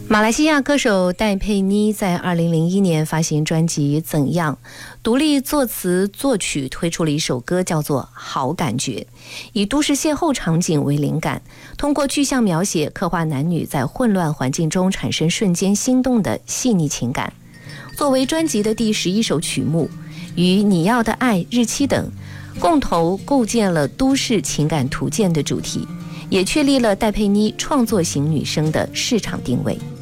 马来西亚歌手戴佩妮在2001年发行专辑《怎样》，独立作词作曲，推出了一首歌叫做《好感觉》，以都市邂逅场景为灵感，通过具象描写刻画男女在混乱环境中产生瞬间心动的细腻情感。作为专辑的第11首曲目，与你要的爱、日期等共同构建了都市情感图鉴的主题，也确立了戴佩妮创作型女声的市场定位。